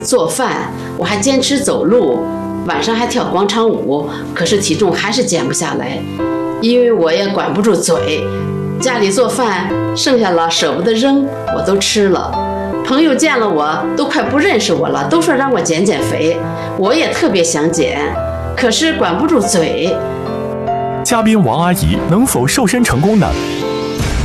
做饭，我还坚持走路，晚上还跳广场舞，可是体重还是减不下来，因为我也管不住嘴。家里做饭剩下了舍不得扔，我都吃了。朋友见了我都快不认识我了，都说让我减减肥，我也特别想减，可是管不住嘴。 嘉宾王阿姨能否瘦身成功呢？